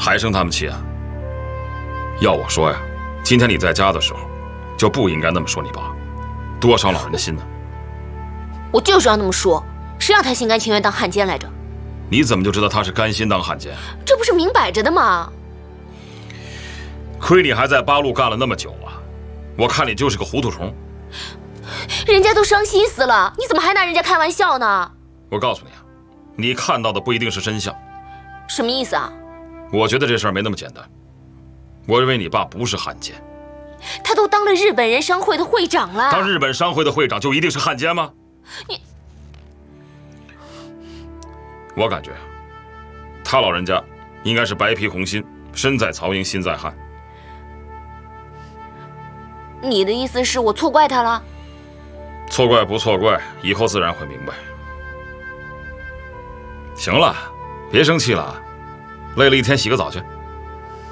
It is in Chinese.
还生他们气啊？要我说呀，今天你在家的时候，就不应该那么说你爸，多伤老人的心呢。 我就是要那么说，谁让他心甘情愿当汉奸来着？ 你怎么就知道他是甘心当汉奸？ 这不是明摆着的吗？ 亏你还在八路干了那么久啊！我看你就是个糊涂虫。 人家都伤心死了，你怎么还拿人家开玩笑呢？ 我告诉你啊，你看到的不一定是真相。 什么意思啊？ 我觉得这事儿没那么简单。我认为你爸不是汉奸。 他都当了日本人商会的会长了。 当日本商会的会长就一定是汉奸吗？我感觉他老人家应该是白皮红心，身在曹营心在汉。 你的意思是我错怪他了？ 错怪不错怪，以后自然会明白。行了，别生气了，累了一天，洗个澡去。